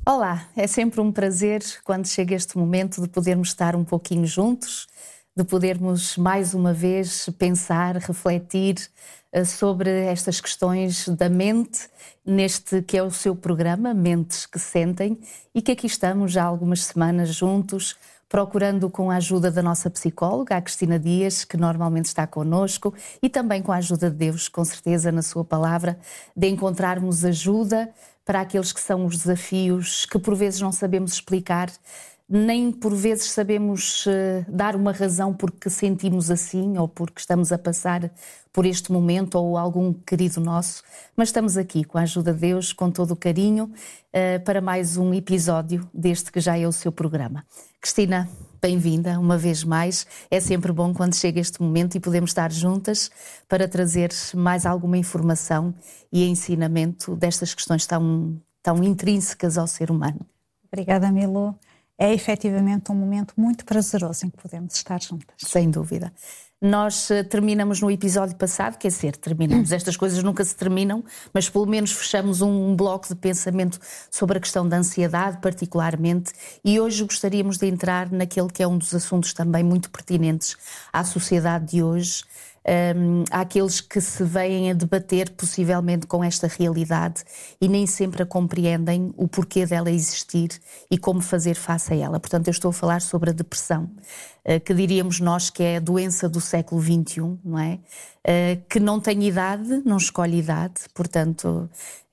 Olá, é sempre um prazer quando chega este momento de podermos estar um pouquinho juntos, de podermos mais uma vez pensar, refletir sobre estas questões da mente, neste que é o seu programa, Mentes que Sentem, e que aqui estamos já há algumas semanas juntos, procurando com a ajuda da nossa psicóloga, a Cristina Dias, que normalmente está connosco, e também com a ajuda de Deus, com certeza na sua palavra, de encontrarmos ajuda para aqueles que são os desafios que por vezes não sabemos explicar, nem por vezes sabemos dar uma razão porque sentimos assim ou porque estamos a passar por este momento ou algum querido nosso, mas estamos aqui com a ajuda de Deus, com todo o carinho, para mais um episódio deste que já é o seu programa. Cristina, bem-vinda uma vez mais. É sempre bom quando chega este momento e podemos estar juntas para trazer mais alguma informação e ensinamento destas questões tão intrínsecas ao ser humano. Obrigada, Milu. É efetivamente um momento muito prazeroso em que podemos estar juntas. Sem dúvida. Nós terminamos no episódio passado, quer dizer, terminamos, estas coisas nunca se terminam, mas pelo menos fechamos um bloco de pensamento sobre a questão da ansiedade, particularmente, e hoje gostaríamos de entrar naquele que é um dos assuntos também muito pertinentes à sociedade de hoje, àqueles que se veem a debater possivelmente com esta realidade e nem sempre a compreendem o porquê dela existir e como fazer face a ela. Portanto, eu estou a falar sobre a depressão, que diríamos nós que é a doença do século XXI, não é? Que não tem idade, não escolhe idade, portanto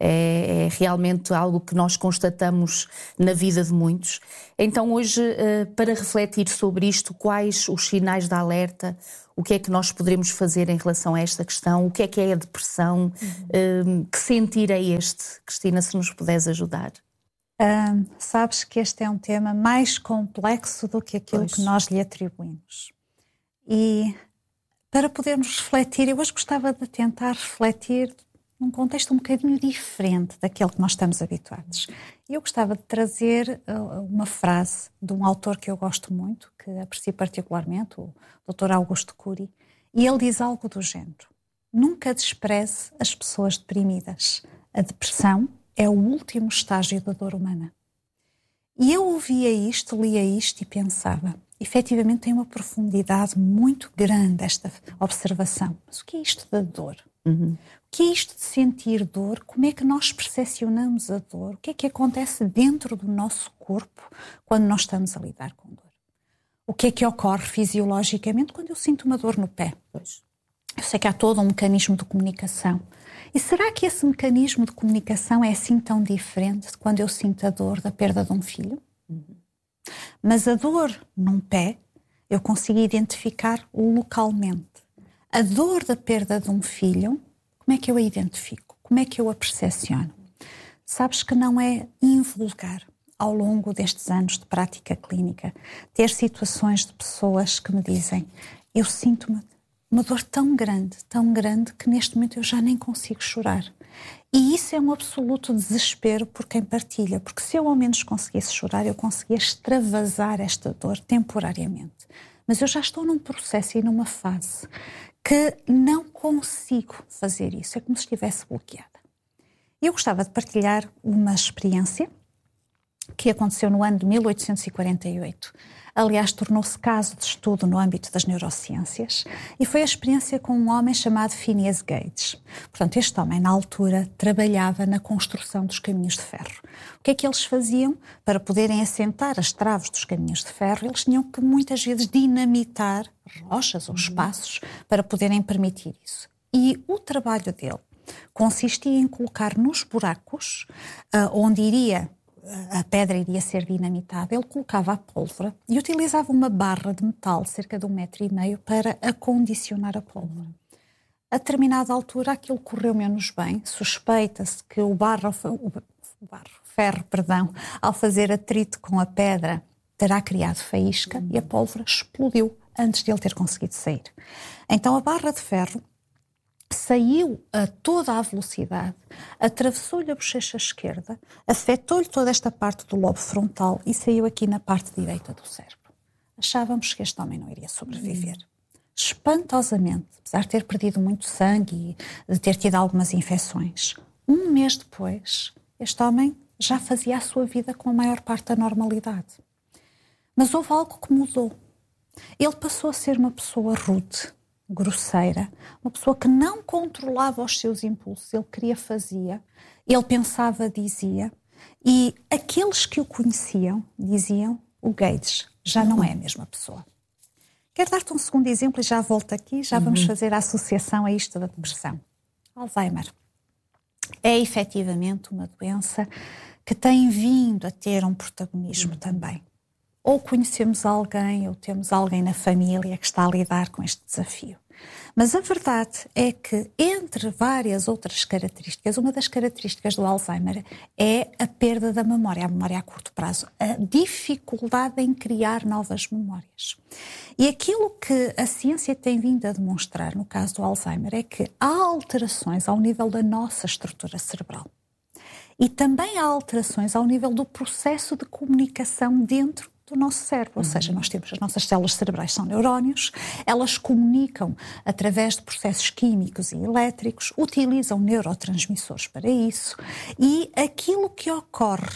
é realmente algo que nós constatamos na vida de muitos. Então hoje, para refletir sobre isto, quais os sinais de alerta, o que é que nós poderemos fazer em relação a esta questão, o que é a depressão, que sentir é este? Cristina, se nos puderes ajudar. Sabes que este é um tema mais complexo do que aquilo que nós lhe atribuímos. E para podermos refletir, eu hoje gostava de tentar refletir num contexto um bocadinho diferente daquele que nós estamos habituados. Eu gostava de trazer uma frase de um autor que eu gosto muito, que aprecio particularmente, o Dr. Augusto Cury, e ele diz algo do género: nunca despreze as pessoas deprimidas. A depressão é o último estágio da dor humana. E eu ouvia isto, lia isto e pensava, efetivamente tem uma profundidade muito grande esta observação. Mas o que é isto da dor? O que é isto de sentir dor? Como é que nós percepcionamos a dor? O que é que acontece dentro do nosso corpo quando nós estamos a lidar com dor? O que é que ocorre fisiologicamente quando eu sinto uma dor no pé? Eu sei que há todo um mecanismo de comunicação. E será que esse mecanismo de comunicação é assim tão diferente de quando eu sinto a dor da perda de um filho? Mas a dor num pé eu consigo identificar localmente. A dor da perda de um filho, como é que eu a identifico? Como é que eu a percepciono? Sabes que não é invulgar, ao longo destes anos de prática clínica, ter situações de pessoas que me dizem: eu sinto uma dor tão grande que neste momento eu já nem consigo chorar. E isso é um absoluto desespero por quem partilha, porque se eu ao menos conseguisse chorar, eu conseguia extravasar esta dor temporariamente. Mas eu já estou num processo e numa fase que não consigo fazer isso, é como se estivesse bloqueada. Eu gostava de partilhar uma experiência que aconteceu no ano de 1848. Aliás, tornou-se caso de estudo no âmbito das neurociências e foi a experiência com um homem chamado Phineas Gage. Portanto, este homem, na altura, trabalhava na construção dos caminhos de ferro. O que é que eles faziam? Para poderem assentar as traves dos caminhos de ferro, eles tinham que muitas vezes dinamitar rochas ou espaços para poderem permitir isso. E o trabalho dele consistia em colocar nos buracos onde a pedra iria ser dinamitada, ele colocava a pólvora e utilizava uma barra de metal cerca de 1,5 metro para acondicionar a pólvora. A determinada altura aquilo correu menos bem, suspeita-se que o ferro, ao fazer atrito com a pedra, terá criado faísca e a pólvora explodiu antes de ele ter conseguido sair. Então a barra de ferro saiu a toda a velocidade, atravessou-lhe a bochecha esquerda, afetou-lhe toda esta parte do lobo frontal e saiu aqui na parte direita do cérebro. Achávamos que este homem não iria sobreviver. Espantosamente, apesar de ter perdido muito sangue e de ter tido algumas infecções, 1 mês depois, este homem já fazia a sua vida com a maior parte da normalidade. Mas houve algo que mudou. Ele passou a ser uma pessoa rude, grosseira, uma pessoa que não controlava os seus impulsos. Ele queria, fazia, ele pensava, dizia. E aqueles que o conheciam diziam: o Gates já não é a mesma pessoa. Quero dar-te um segundo exemplo e já volto aqui, já vamos fazer a associação a isto da depressão. Alzheimer é efetivamente uma doença que tem vindo a ter um protagonismo também. Ou conhecemos alguém, ou temos alguém na família que está a lidar com este desafio. Mas a verdade é que, entre várias outras características, uma das características do Alzheimer é a perda da memória, a memória a curto prazo, a dificuldade em criar novas memórias. E aquilo que a ciência tem vindo a demonstrar no caso do Alzheimer é que há alterações ao nível da nossa estrutura cerebral. E também há alterações ao nível do processo de comunicação dentro do nosso cérebro, ou seja, nós temos as nossas células cerebrais são neurónios, elas comunicam através de processos químicos e elétricos, utilizam neurotransmissores para isso, e aquilo que ocorre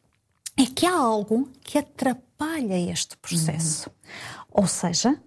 é que há algo que atrapalha este processo. Ou seja,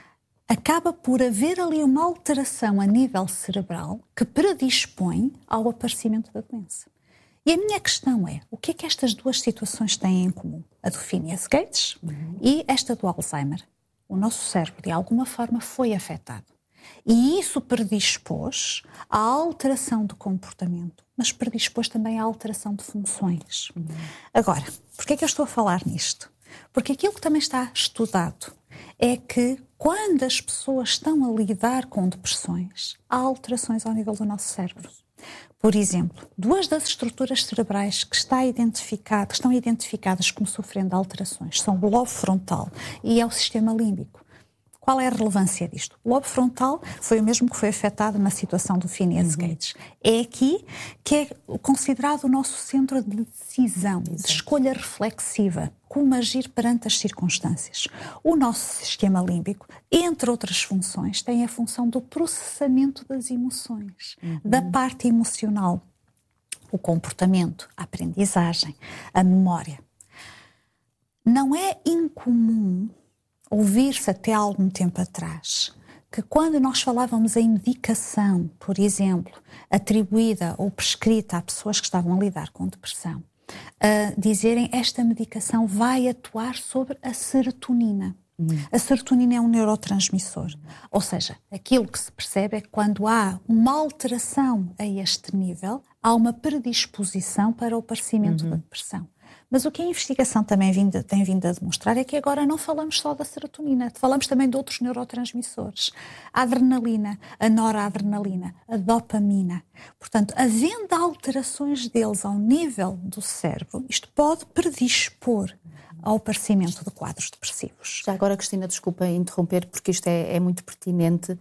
acaba por haver ali uma alteração a nível cerebral que predispõe ao aparecimento da doença. E a minha questão é, o que é que estas duas situações têm em comum? A do Phineas Gates e esta do Alzheimer. O nosso cérebro, de alguma forma, foi afetado. E isso predispôs à alteração de comportamento, mas predispôs também à alteração de funções. Agora, porquê é que eu estou a falar nisto? Porque aquilo que também está estudado é que quando as pessoas estão a lidar com depressões, há alterações ao nível do nosso cérebro. Por exemplo, duas das estruturas cerebrais que estão identificadas como sofrendo alterações são o lobo frontal e é o sistema límbico. Qual é a relevância disto? O lobo frontal foi o mesmo que foi afetado na situação do Phineas Gates. É aqui que é considerado o nosso centro de decisão, de escolha reflexiva, como agir perante as circunstâncias. O nosso sistema límbico, entre outras funções, tem a função do processamento das emoções, da parte emocional, o comportamento, a aprendizagem, a memória. Não é incomum ouvir-se até há algum tempo atrás que quando nós falávamos em medicação, por exemplo, atribuída ou prescrita a pessoas que estavam a lidar com depressão, dizerem esta medicação vai atuar sobre a serotonina. A serotonina é um neurotransmissor. Ou seja, aquilo que se percebe é que quando há uma alteração a este nível, há uma predisposição para o aparecimento da depressão. Mas o que a investigação também tem vindo a demonstrar é que agora não falamos só da serotonina, falamos também de outros neurotransmissores. A adrenalina, a noradrenalina, a dopamina. Portanto, havendo alterações deles ao nível do cérebro, isto pode predispor ao aparecimento de quadros depressivos. Já agora, Cristina, desculpa interromper, porque isto é muito pertinente.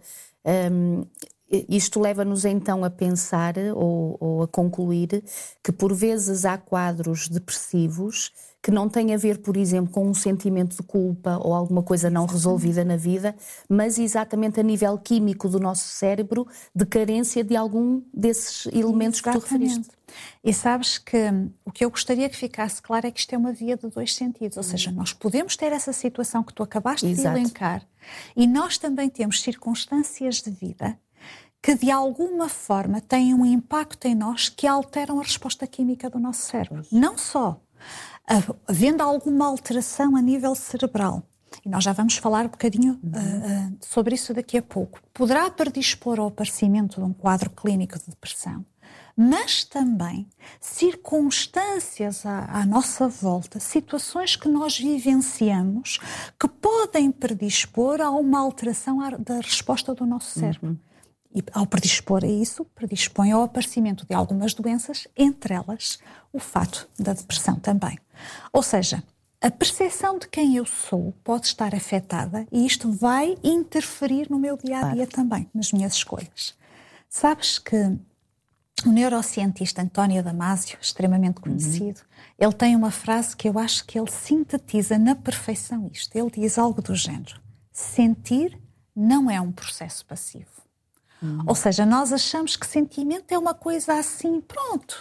Isto leva-nos então a pensar ou a concluir que por vezes há quadros depressivos que não têm a ver, por exemplo, com um sentimento de culpa ou alguma coisa não resolvida na vida, mas exatamente a nível químico do nosso cérebro, de carência de algum desses elementos que tu referiste. E sabes que o que eu gostaria que ficasse claro é que isto é uma via de dois sentidos, ou seja, nós podemos ter essa situação que tu acabaste de elencar e nós também temos circunstâncias de vida que de alguma forma têm um impacto em nós que alteram a resposta química do nosso cérebro. Não só havendo alguma alteração a nível cerebral, e nós já vamos falar um bocadinho sobre isso daqui a pouco, poderá predispor ao aparecimento de um quadro clínico de depressão, mas também circunstâncias à nossa volta, situações que nós vivenciamos que podem predispor a uma alteração da resposta do nosso cérebro. E ao predispor a isso, predispõe ao aparecimento de algumas doenças, entre elas o fato da depressão também. Ou seja, a percepção de quem eu sou pode estar afetada e isto vai interferir no meu dia-a-dia também, nas minhas escolhas. Sabes que o neurocientista António Damasio, extremamente conhecido, ele tem uma frase que eu acho que ele sintetiza na perfeição isto. Ele diz algo do género: sentir não é um processo passivo. Ou seja, nós achamos que sentimento é uma coisa assim, pronto,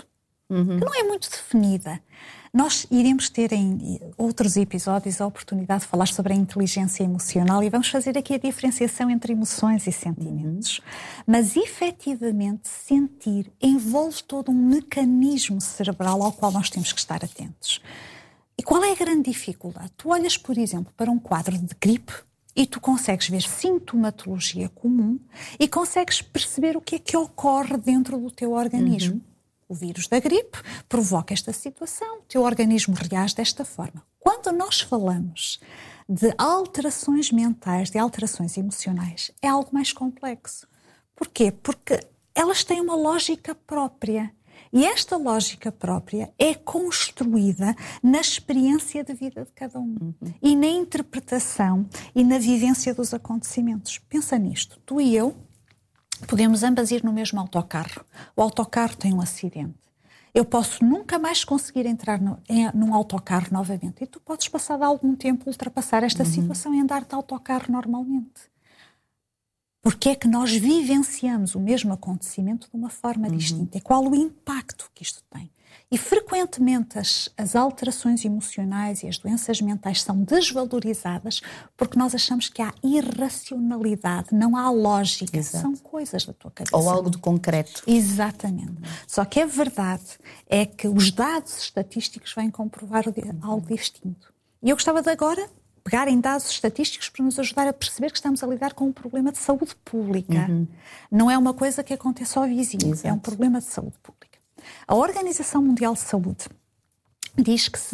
que não é muito definida. Nós iremos ter em outros episódios a oportunidade de falar sobre a inteligência emocional e vamos fazer aqui a diferenciação entre emoções e sentimentos. Mas, efetivamente, sentir envolve todo um mecanismo cerebral ao qual nós temos que estar atentos. E qual é a grande dificuldade? Tu olhas, por exemplo, para um quadro de gripe e tu consegues ver sintomatologia comum e consegues perceber o que é que ocorre dentro do teu organismo. O vírus da gripe provoca esta situação, o teu organismo reage desta forma. Quando nós falamos de alterações mentais, de alterações emocionais, é algo mais complexo. Porquê? Porque elas têm uma lógica própria. E esta lógica própria é construída na experiência de vida de cada um. E na interpretação e na vivência dos acontecimentos. Pensa nisto. Tu e eu podemos ambas ir no mesmo autocarro. O autocarro tem um acidente. Eu posso nunca mais conseguir entrar num autocarro novamente. E tu podes passar de algum tempo ultrapassar esta situação e andar de autocarro normalmente. Porque é que nós vivenciamos o mesmo acontecimento de uma forma distinta? E qual o impacto que isto tem? E frequentemente as alterações emocionais e as doenças mentais são desvalorizadas porque nós achamos que há irracionalidade, não há lógica. Exato. São coisas da tua cabeça. Ou algo de concreto. Exatamente. Só que a verdade é que os dados estatísticos vêm comprovar algo distinto. E eu gostava de agora pegar em dados estatísticos para nos ajudar a perceber que estamos a lidar com um problema de saúde pública. Não é uma coisa que acontece ao vizinho, é um problema de saúde pública. A Organização Mundial de Saúde diz que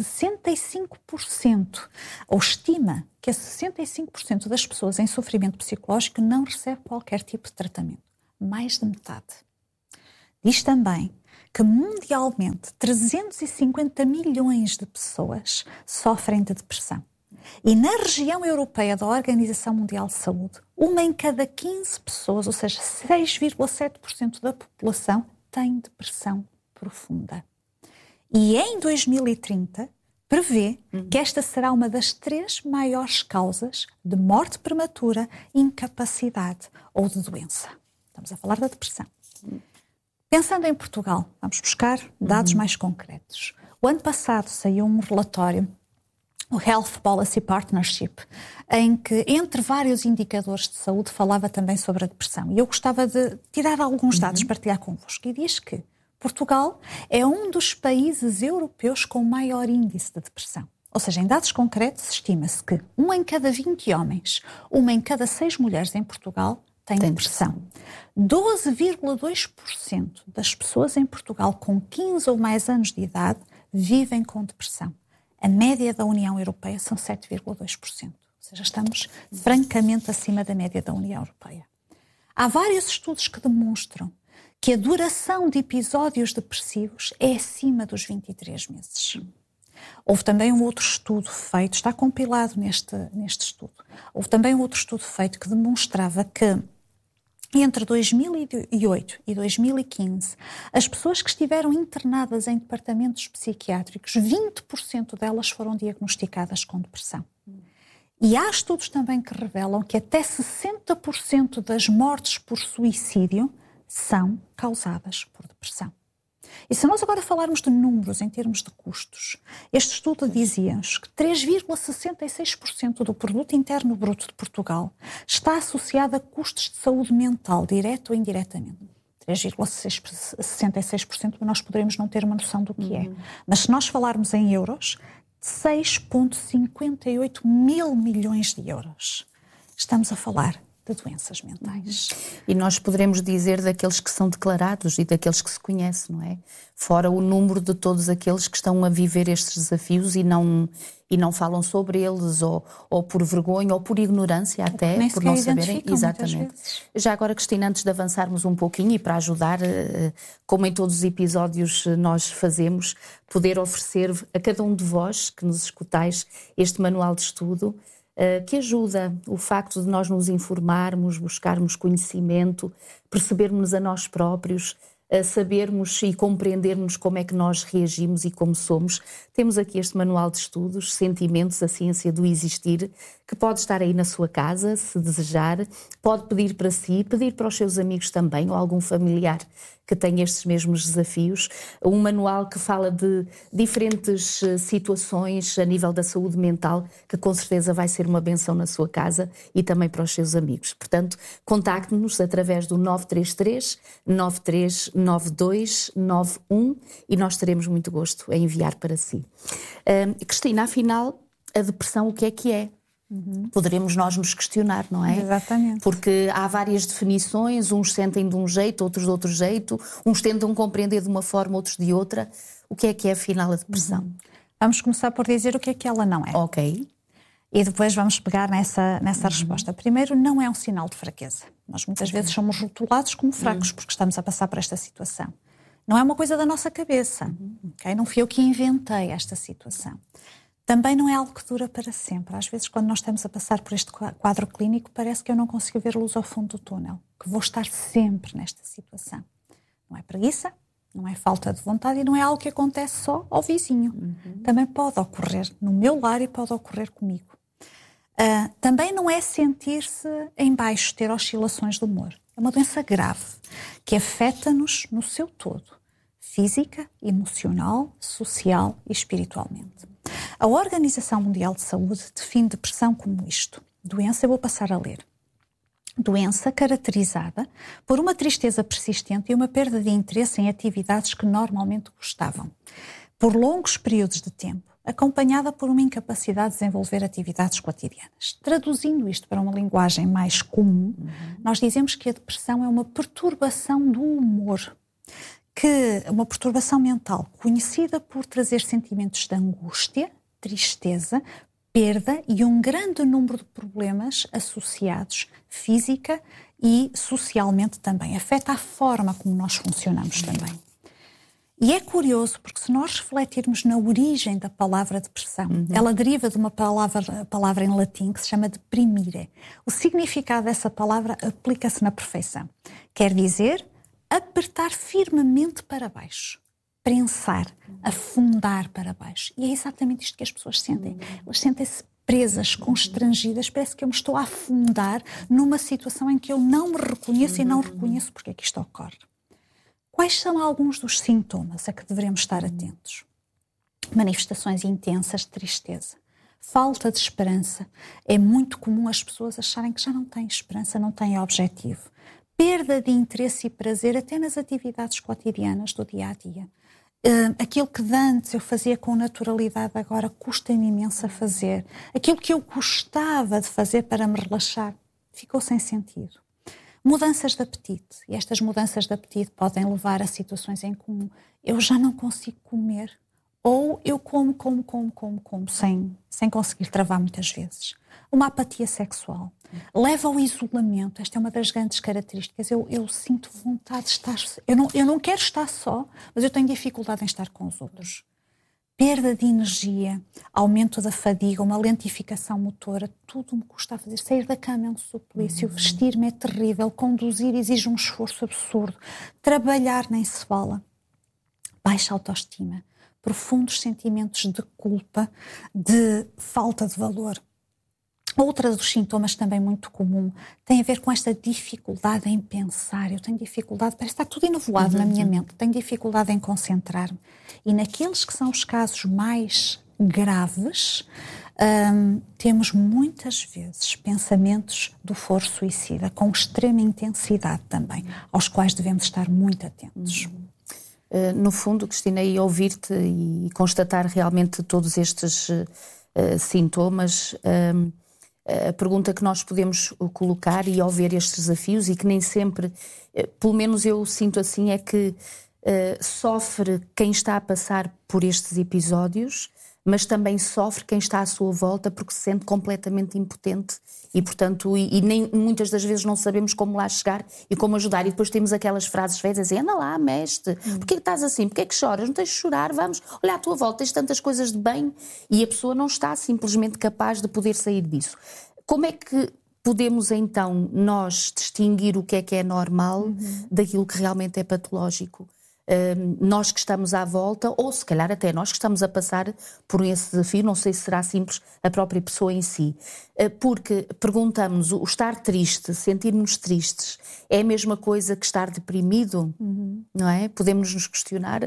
65%, ou estima que 65% das pessoas em sofrimento psicológico não recebe qualquer tipo de tratamento. Mais de metade. Diz também que mundialmente 350 milhões de pessoas sofrem de depressão. E na região europeia da Organização Mundial de Saúde, 1 em cada 15 pessoas, ou seja, 6,7% da população, tem depressão profunda. E em 2030, prevê que esta será uma das 3 maiores causas de morte prematura, incapacidade ou de doença. Estamos a falar da depressão. Pensando em Portugal, vamos buscar dados mais concretos. O ano passado saiu um relatório, o Health Policy Partnership, em que, entre vários indicadores de saúde, falava também sobre a depressão. E eu gostava de tirar alguns dados, partilhar convosco. E diz que Portugal é um dos países europeus com maior índice de depressão. Ou seja, em dados concretos, estima-se que 1 em cada 20 homens, 1 em cada 6 mulheres em Portugal tem depressão. 12,2% das pessoas em Portugal com 15 ou mais anos de idade vivem com depressão. A média da União Europeia são 7,2%. Ou seja, estamos francamente acima da média da União Europeia. Há vários estudos que demonstram que a duração de episódios depressivos é acima dos 23 meses. Houve também um outro estudo feito, está compilado neste estudo, houve também um outro estudo feito que demonstrava que entre 2008 e 2015, as pessoas que estiveram internadas em departamentos psiquiátricos, 20% delas foram diagnosticadas com depressão. E há estudos também que revelam que até 60% das mortes por suicídio são causadas por depressão. E se nós agora falarmos de números em termos de custos, este estudo dizia-nos que 3,66% do produto interno bruto de Portugal está associado a custos de saúde mental, direto ou indiretamente. 3,66% nós poderemos não ter uma noção do que é. Mas se nós falarmos em euros, 6,58 mil milhões de euros. Estamos a falar de doenças mentais. E nós poderemos dizer daqueles que são declarados e daqueles que se conhecem, não é? Fora o número de todos aqueles que estão a viver estes desafios e não falam sobre eles, ou por vergonha, ou por ignorância até, por não saberem. Exatamente. Já agora, Cristina, antes de avançarmos um pouquinho e para ajudar, como em todos os episódios nós fazemos, poder oferecer a cada um de vós que nos escutais este manual de estudo, que ajuda o facto de nós nos informarmos, buscarmos conhecimento, percebermos a nós próprios, sabermos e compreendermos como é que nós reagimos e como somos. Temos aqui este manual de estudos, Sentimentos, a Ciência do Existir, que pode estar aí na sua casa, se desejar, pode pedir para si, pedir para os seus amigos também, ou algum familiar que tem estes mesmos desafios. Um manual que fala de diferentes situações a nível da saúde mental, que com certeza vai ser uma benção na sua casa e também para os seus amigos. Portanto, contacte-nos através do 933 9392 91 e nós teremos muito gosto em enviar para si. Cristina, afinal, a depressão o que é? Poderemos nós nos questionar, não é? Exatamente. Porque há várias definições, uns sentem de um jeito, outros de outro jeito, uns tentam compreender de uma forma, outros de outra. O que é afinal a depressão? Vamos começar por dizer o que é que ela não é. Ok. E depois vamos pegar nessa resposta. Primeiro, não é um sinal de fraqueza. Nós muitas vezes somos rotulados como fracos porque estamos a passar por esta situação. Não é uma coisa da nossa cabeça. Okay? Não fui eu que inventei esta situação. Também não é algo que dura para sempre. Às vezes, quando nós estamos a passar por este quadro clínico, parece que eu não consigo ver luz ao fundo do túnel, que vou estar sempre nesta situação. Não é preguiça, não é falta de vontade e não é algo que acontece só ao vizinho. Também pode ocorrer no meu lar e pode ocorrer comigo. Também não é sentir-se em baixo, ter oscilações de humor. É uma doença grave que afeta-nos no seu todo, física, emocional, social e espiritualmente. A Organização Mundial de Saúde define depressão como isto. Doença, eu vou passar a ler. Doença caracterizada por uma tristeza persistente e uma perda de interesse em atividades que normalmente gostavam, por longos períodos de tempo, acompanhada por uma incapacidade de desenvolver atividades cotidianas. Traduzindo isto para uma linguagem mais comum, nós dizemos que a depressão é uma perturbação do humor, uma perturbação mental conhecida por trazer sentimentos de angústia, tristeza, perda e um grande número de problemas associados física e socialmente também. Afeta a forma como nós funcionamos também. E é curioso porque se nós refletirmos na origem da palavra depressão, ela deriva de uma palavra em latim que se chama deprimire. O significado dessa palavra aplica-se na perfeição. Quer dizer apertar firmemente para baixo, prensar, afundar para baixo. E é exatamente isto que as pessoas sentem. Elas sentem-se presas, constrangidas, parece que eu me estou a afundar numa situação em que eu não me reconheço e não reconheço porque é que isto ocorre. Quais são alguns dos sintomas a que devemos estar atentos? Manifestações intensas de tristeza, falta de esperança. É muito comum as pessoas acharem que já não têm esperança, não têm objetivo. Perda de interesse e prazer até nas atividades cotidianas do dia-a-dia. Aquilo que de antes eu fazia com naturalidade, agora custa-me imenso a fazer. Aquilo que eu gostava de fazer para me relaxar, ficou sem sentido. Mudanças de apetite. E estas mudanças de apetite podem levar a situações em que eu já não consigo comer. Ou eu como sem conseguir travar muitas vezes. Uma apatia sexual. Leva ao isolamento. Esta é uma das grandes características. Eu sinto vontade de estar... Eu não quero estar só, mas eu tenho dificuldade em estar com os outros. Perda de energia, aumento da fadiga, uma lentificação motora, tudo me custa a fazer. Sair da cama é um suplício, vestir-me é terrível, conduzir exige um esforço absurdo, trabalhar nem se fala. Baixa autoestima, profundos sentimentos de culpa, de falta de valor. Outro dos sintomas também muito comum tem a ver com esta dificuldade em pensar. Eu tenho dificuldade, parece que está tudo enovoado na minha mente. Tenho dificuldade em concentrar-me. E naqueles que são os casos mais graves, temos muitas vezes pensamentos do foro suicida, com extrema intensidade também, aos quais devemos estar muito atentos. No fundo, Cristina, e ouvir-te e constatar realmente todos estes sintomas... A pergunta que nós podemos colocar e ao ver estes desafios e que nem sempre, pelo menos eu sinto assim, é que sofre quem está a passar por estes episódios, mas também sofre quem está à sua volta porque se sente completamente impotente e, portanto, e nem muitas das vezes não sabemos como lá chegar e como ajudar. E depois temos aquelas frases feias a dizer, anda lá, mexe-te, porquê que estás assim, porquê que choras, não tens de chorar, vamos, olha à tua volta, tens tantas coisas de bem, e a pessoa não está simplesmente capaz de poder sair disso. Como é que podemos então nós distinguir o que é normal daquilo que realmente é patológico? nós que estamos à volta, ou se calhar até nós que estamos a passar por esse desafio, não sei se será simples a própria pessoa em si. Porque perguntamos, o estar triste, sentir-nos tristes, é a mesma coisa que estar deprimido? Não é? Podemos nos questionar?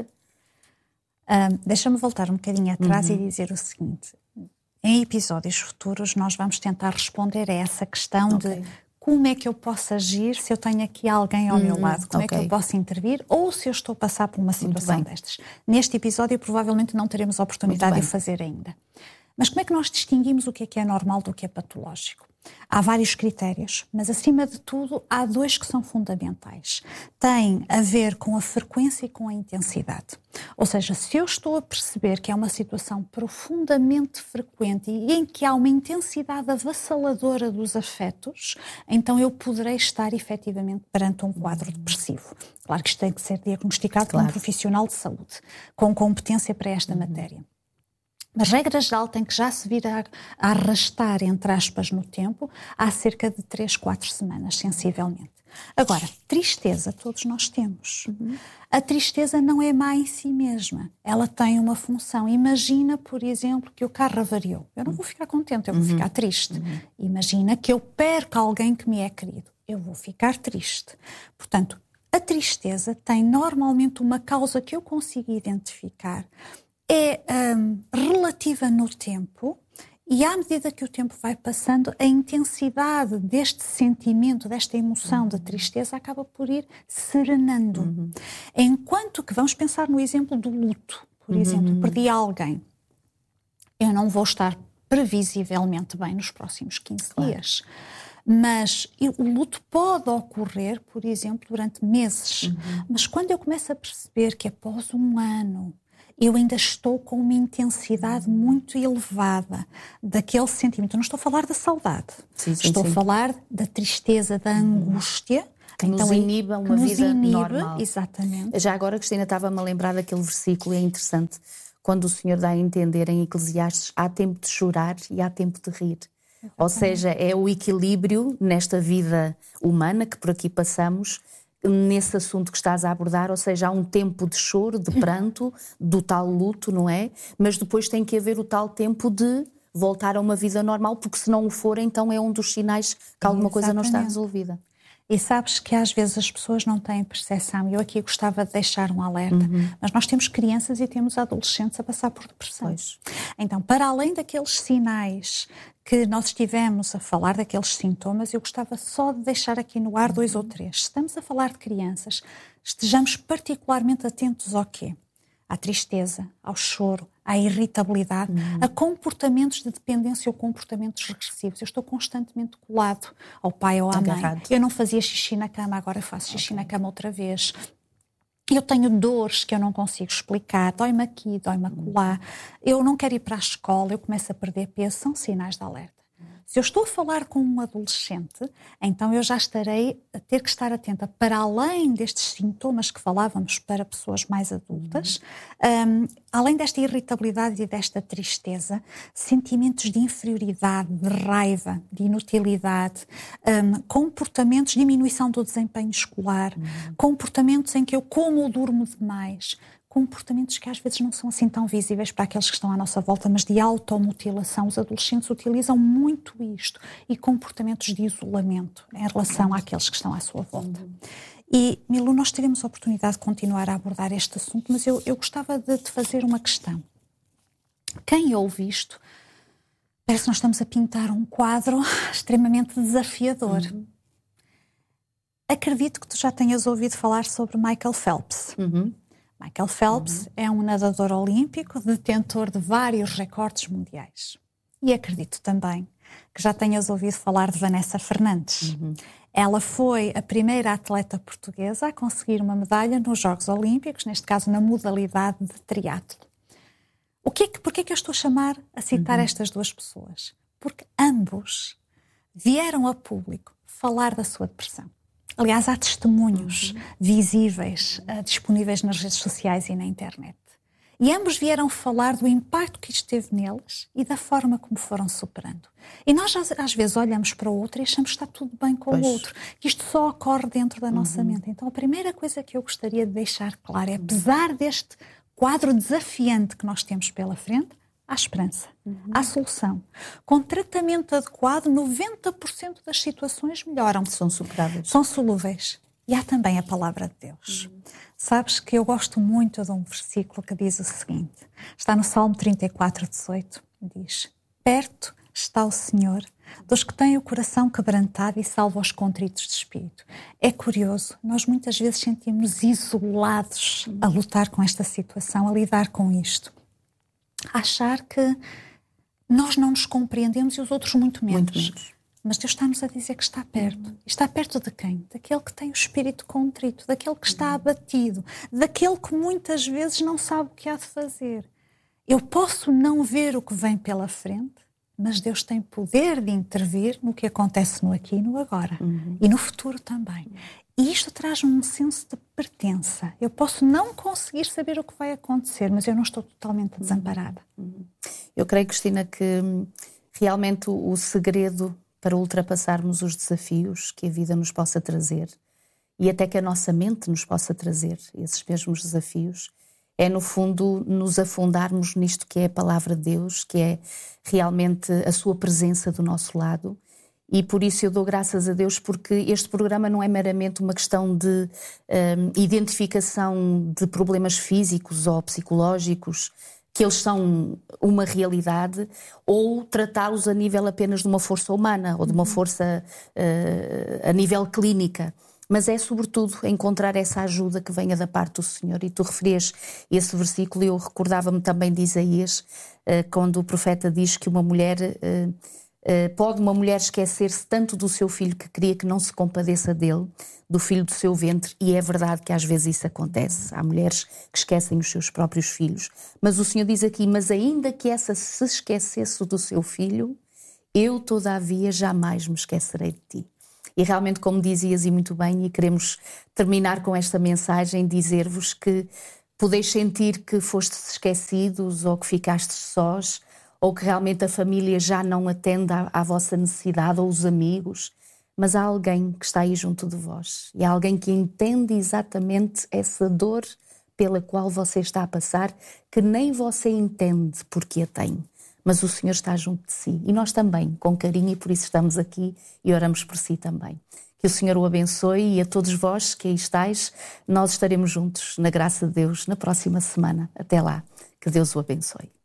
Deixa-me voltar um bocadinho atrás e dizer o seguinte. Em episódios futuros nós vamos tentar responder a essa questão de como é que eu posso agir se eu tenho aqui alguém ao meu lado, como é que eu posso intervir, ou se eu estou a passar por uma situação destas. Neste episódio provavelmente não teremos a oportunidade de o fazer ainda. Mas como é que nós distinguimos o que é normal do que é patológico? Há vários critérios, mas acima de tudo há 2 que são fundamentais. Tem a ver com a frequência e com a intensidade. Ou seja, se eu estou a perceber que é uma situação profundamente frequente e em que há uma intensidade avassaladora dos afetos, então eu poderei estar efetivamente perante um quadro depressivo. Claro que isto tem que ser diagnosticado por um profissional de saúde, com competência para esta matéria. Mas, regra geral, tem que já se vir a arrastar, entre aspas, no tempo, há cerca de 3, 4 semanas, sensivelmente. Agora, tristeza todos nós temos. A tristeza não é má em si mesma. Ela tem uma função. Imagina, por exemplo, que o carro avariou. Eu não vou ficar contente, eu vou ficar triste. Imagina que eu perco alguém que me é querido. Eu vou ficar triste. Portanto, a tristeza tem normalmente uma causa que eu consigo identificar. É relativa no tempo e à medida que o tempo vai passando, a intensidade deste sentimento, desta emoção de tristeza acaba por ir serenando. Enquanto que, vamos pensar no exemplo do luto, por exemplo, perdi alguém. Eu não vou estar previsivelmente bem nos próximos 15 dias. Mas o luto pode ocorrer, por exemplo, durante meses. Mas quando eu começo a perceber que após um ano eu ainda estou com uma intensidade muito elevada daquele sentimento. Eu não estou a falar da saudade. Estou a falar da tristeza, da angústia. Que nos inibe uma vida normal. Exatamente. Já agora, Cristina, estava-me a lembrar daquele versículo, é interessante, quando o Senhor dá a entender em Eclesiastes, há tempo de chorar e há tempo de rir. Ou seja, é o equilíbrio nesta vida humana que por aqui passamos, nesse assunto que estás a abordar, ou seja, há um tempo de choro, de pranto, do tal luto, não é? Mas depois tem que haver o tal tempo de voltar a uma vida normal, porque se não o for, então é um dos sinais que alguma coisa não está resolvida. E sabes que às vezes as pessoas não têm percepção, eu aqui gostava de deixar um alerta, mas nós temos crianças e temos adolescentes a passar por depressão. Então, para além daqueles sinais que nós estivemos a falar, daqueles sintomas, eu gostava só de deixar aqui no ar 2 ou 3. Se estamos a falar de crianças, estejamos particularmente atentos ao quê? À tristeza, ao choro, à irritabilidade, a comportamentos de dependência ou comportamentos regressivos. Eu estou constantemente colado ao pai ou à mãe. Eu não fazia xixi na cama, agora faço xixi na cama outra vez. Eu tenho dores que eu não consigo explicar, dói-me aqui, dói-me acolá. Eu não quero ir para a escola, eu começo a perder peso, são sinais de alerta. Se eu estou a falar com um adolescente, então eu já estarei a ter que estar atenta para além destes sintomas que falávamos para pessoas mais adultas, além desta irritabilidade e desta tristeza, sentimentos de inferioridade, de raiva, de inutilidade, comportamentos, diminuição do desempenho escolar, comportamentos em que eu como ou durmo demais, comportamentos que às vezes não são assim tão visíveis para aqueles que estão à nossa volta, mas de automutilação. Os adolescentes utilizam muito isto e comportamentos de isolamento em relação àqueles que estão à sua volta. E, Milu, nós teremos a oportunidade de continuar a abordar este assunto, mas eu gostava de te fazer uma questão. Quem ouve isto, parece que nós estamos a pintar um quadro extremamente desafiador. Acredito que tu já tenhas ouvido falar sobre Michael Phelps. Michael Phelps é um nadador olímpico, detentor de vários recordes mundiais. E acredito também que já tenhas ouvido falar de Vanessa Fernandes. Ela foi a primeira atleta portuguesa a conseguir uma medalha nos Jogos Olímpicos, neste caso na modalidade de triatlo. Porquê é que eu estou a citar estas 2 pessoas? Porque ambos vieram a público falar da sua depressão. Aliás, há testemunhos visíveis, disponíveis nas redes sociais e na internet. E ambos vieram falar do impacto que isto teve neles e da forma como foram superando. E nós às vezes olhamos para o outro e achamos que está tudo bem com o outro, que isto só ocorre dentro da nossa mente. Então a primeira coisa que eu gostaria de deixar claro é, apesar deste quadro desafiante que nós temos pela frente, há esperança, há solução. Com tratamento adequado, 90% das situações melhoram. São superáveis. São solúveis. E há também a palavra de Deus. Sabes que eu gosto muito de um versículo que diz o seguinte. Está no Salmo 34:18. Diz: perto está o Senhor dos que têm o coração quebrantado e salva os contritos de espírito. É curioso, nós muitas vezes sentimos isolados a lutar com esta situação, a lidar com isto. A achar que nós não nos compreendemos e os outros muito menos. Muito menos. Mas Deus está-nos a dizer que está perto. Está perto de quem? Daquele que tem o espírito contrito, daquele que está abatido, daquele que muitas vezes não sabe o que há de fazer. Eu posso não ver o que vem pela frente, mas Deus tem poder de intervir no que acontece no aqui e no agora. E no futuro também. E isto traz-me um senso de pertença. Eu posso não conseguir saber o que vai acontecer, mas eu não estou totalmente desamparada. Eu creio, Cristina, que realmente o segredo para ultrapassarmos os desafios que a vida nos possa trazer e até que a nossa mente nos possa trazer esses mesmos desafios, é no fundo nos afundarmos nisto que é a palavra de Deus, que é realmente a sua presença do nosso lado. E por isso eu dou graças a Deus, porque este programa não é meramente uma questão de identificação de problemas físicos ou psicológicos, que eles são uma realidade, ou tratá-los a nível apenas de uma força humana ou de uma força a nível clínica. Mas é sobretudo encontrar essa ajuda que venha da parte do Senhor. E tu referias esse versículo, e eu recordava-me também de Isaías, quando o profeta diz que uma mulher... pode uma mulher esquecer-se tanto do seu filho que queria que não se compadeça dele, do filho do seu ventre, e é verdade que às vezes isso acontece. Há mulheres que esquecem os seus próprios filhos. Mas o Senhor diz aqui, mas ainda que essa se esquecesse do seu filho, eu todavia jamais me esquecerei de ti. E realmente, como dizias e muito bem, e queremos terminar com esta mensagem, dizer-vos que podeis sentir que fostes esquecidos ou que ficastes sós, ou que realmente a família já não atende à vossa necessidade, ou os amigos, mas há alguém que está aí junto de vós. E há alguém que entende exatamente essa dor pela qual você está a passar, que nem você entende porque a tem. Mas o Senhor está junto de si. E nós também, com carinho, e por isso estamos aqui e oramos por si também. Que o Senhor o abençoe, e a todos vós que aí estáis, nós estaremos juntos, na graça de Deus, na próxima semana. Até lá. Que Deus o abençoe.